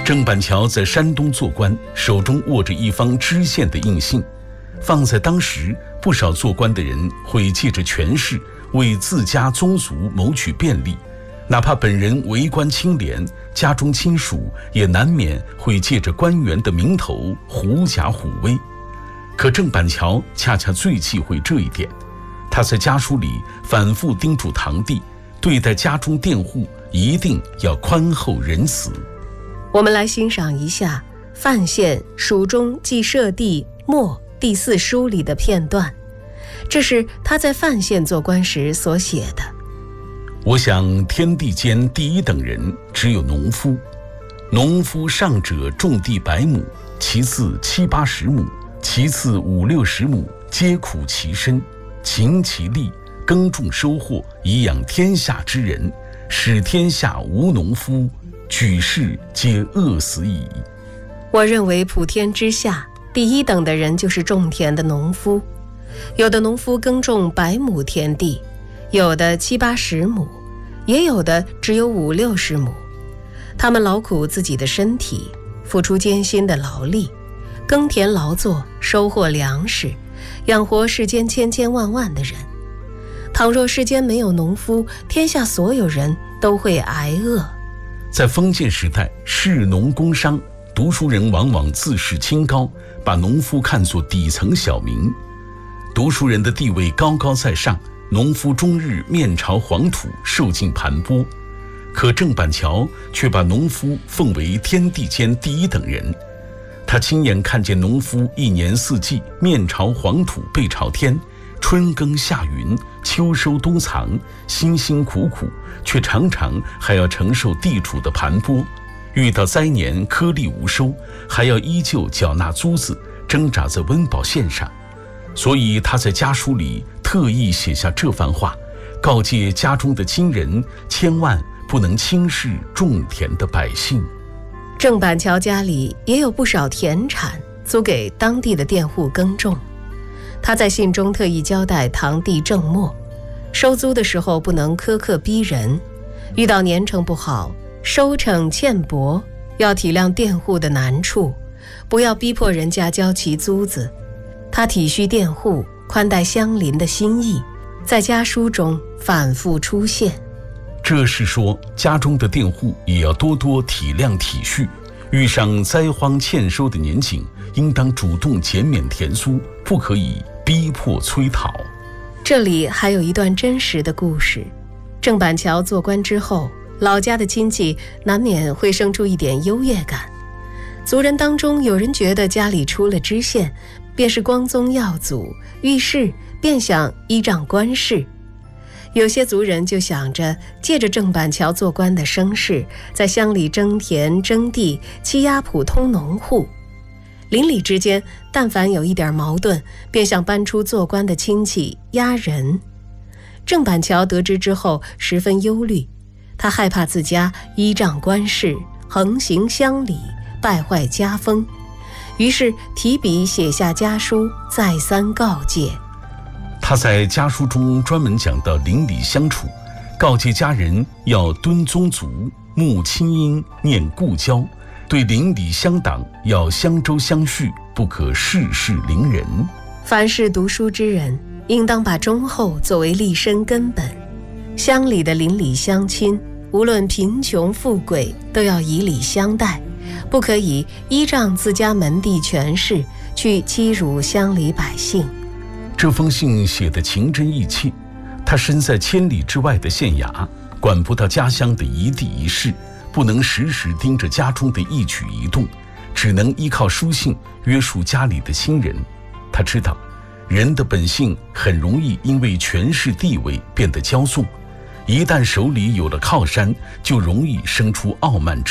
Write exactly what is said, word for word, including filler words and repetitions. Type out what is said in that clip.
郑板桥在山东做官，手中握着一方知县的印信，放在当时，不少做官的人会借着权势为自家宗族谋取便利，哪怕本人为官清廉，家中亲属也难免会借着官员的名头狐假虎威。可郑板桥恰恰最忌讳这一点，他在家书里反复叮嘱堂弟，对待家中佃户一定要宽厚仁慈。 我们来欣赏一下范县蜀中记社地末第四书里的片段，这是他在范县做官时所写的。 我想天地间第一等人只有农夫，农夫上者种地百亩，其次七八十亩，其次五六十亩，皆苦其身，勤其力，耕种收获，以养天下之人，使天下无农夫，举世皆饿死矣。 我认为普天之下第一等的人就是种田的农夫，有的农夫耕种百亩田地，有的七八十亩，也有的只有五六十亩。他们劳苦自己的身体，付出艰辛的劳力，耕田劳作，收获粮食，养活世间千千万万的人。倘若世间没有农夫，天下所有人都会挨饿。 在封建时代，士农工商，读书人往往自视清高，把农夫看作底层小民。读书人的地位高高在上，农夫终日面朝黄土，受尽盘剥。可郑板桥却把农夫奉为天地间第一等人。他亲眼看见农夫一年四季面朝黄土背朝天，春耕夏耘，秋收冬藏，辛辛苦苦，却常常还要承受地主的盘剥，遇到灾年颗粒无收，还要依旧缴纳租子，挣扎在温饱线上。所以他在家书里特意写下这番话，告诫家中的亲人千万不能轻视种田的百姓。 郑板桥家里也有不少田产租给当地的佃户耕种，他在信中特意交代堂弟郑默，收租的时候不能苛刻逼人，遇到年成不好，收成欠薄，要体谅佃户的难处，不要逼迫人家交齐租子。他体恤佃户，宽待乡邻的心意，在家书中反复出现。 这是说，家中的佃户也要多多体谅体恤，遇上灾荒欠收的年景，应当主动减免田租，不可以逼迫催讨。 这里还有一段真实的故事。郑板桥做官之后，老家的亲戚难免会生出一点优越感。族人当中有人觉得家里出了知县，便是光宗耀祖，遇事便想依仗官事。有些族人就想着借着郑板桥做官的声势，在乡里征田征地，欺压普通农户。邻里之间但凡有一点矛盾，便想搬出做官的亲戚压人。郑板桥得知之后十分忧虑，他害怕自家依仗官事，横行乡里，败坏家风，于是提笔写下家书，再三告诫。 他在家书中专门讲到邻里相处，告诫家人要敦宗族，慕亲姻，念故交，对邻里乡党要相周相续，不可事事凌人。 凡是读书之人，应当把忠厚作为立身根本。乡里的邻里乡亲，无论贫穷富贵，都要以礼相待，不可以依仗自家门第权势去欺辱乡里百姓。 这封信写得情真意切，他身在千里之外的县衙，管不到家乡的一地一事，不能时时盯着家中的一举一动，只能依靠书信约束家里的亲人。他知道人的本性很容易因为权势地位变得骄纵，一旦手里有了靠山，就容易生出傲慢之